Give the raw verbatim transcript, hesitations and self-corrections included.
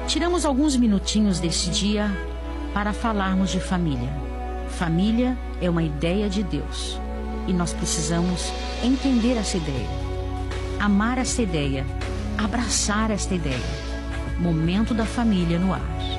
Tiramos alguns minutinhos desse dia para falarmos de família. Família é uma ideia de Deus e nós precisamos entender essa ideia, amar essa ideia, abraçar esta ideia. Momento da família no ar.